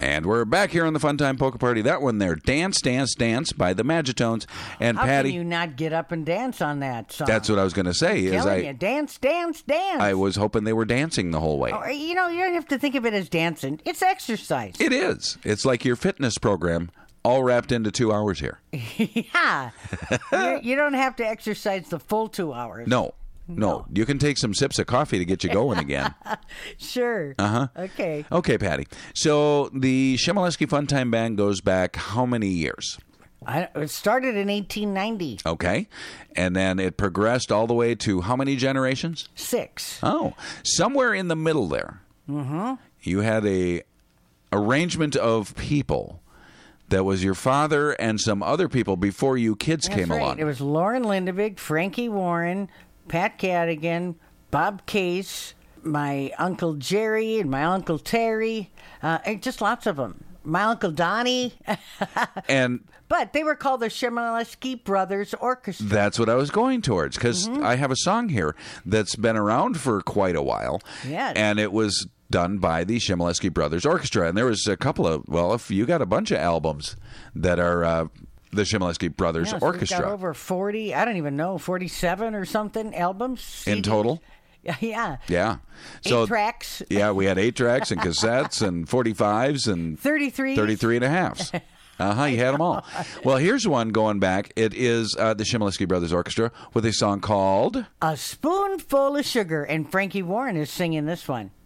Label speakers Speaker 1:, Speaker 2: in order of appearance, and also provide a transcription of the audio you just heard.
Speaker 1: And we're back here on the Funtime Polka Party. That one there, Dance, Dance, Dance by the Magitones. And
Speaker 2: How
Speaker 1: Patty,
Speaker 2: can you not get up and dance on that song?
Speaker 1: that's what I was going to say.
Speaker 2: Telling you, dance, dance, dance.
Speaker 1: I was hoping they were dancing the whole way.
Speaker 2: Oh, you don't have to think of it as dancing. It's exercise.
Speaker 1: It is. It's like your fitness program, all wrapped into 2 hours here.
Speaker 2: Yeah. You don't have to exercise the full 2 hours.
Speaker 1: No. You can take some sips of coffee to get you going again.
Speaker 2: Sure.
Speaker 1: Uh-huh.
Speaker 2: Okay.
Speaker 1: Okay, Patty. So the Chmielewski Funtime Band goes back how many years?
Speaker 2: It started in 1890.
Speaker 1: Okay. And then it progressed all the way to how many generations?
Speaker 2: 6.
Speaker 1: Oh, somewhere in the middle there. Mm-hmm. You had a arrangement of people that was your father and some other people before you kids
Speaker 2: That's
Speaker 1: came
Speaker 2: right.
Speaker 1: along.
Speaker 2: It was Lauren Lindevig, Frankie Warren, Pat Cadigan, Bob Case, my Uncle Jerry, and my Uncle Terry. Just lots of them. My Uncle Donnie. But they were called the Chmielewski Brothers Orchestra.
Speaker 1: That's what I was going towards, because I have a song here that's been around for quite a while.
Speaker 2: Yes.
Speaker 1: And it was done by the Chmielewski Brothers Orchestra. And there was a couple of, if you got a bunch of albums that are the Chmielewski Brothers
Speaker 2: So
Speaker 1: Orchestra.
Speaker 2: we've got over 40, I don't even know, 47 or something albums.
Speaker 1: In
Speaker 2: CDs.
Speaker 1: total?
Speaker 2: Yeah.
Speaker 1: Yeah.
Speaker 2: 8 tracks.
Speaker 1: Yeah, we had 8 tracks and cassettes and 45s and 33 and a halves. You had them all. Well, here's one going back. It is the Chmielewski Brothers Orchestra with a song called
Speaker 2: A Spoonful of Sugar, and Frankie Warren is singing this one.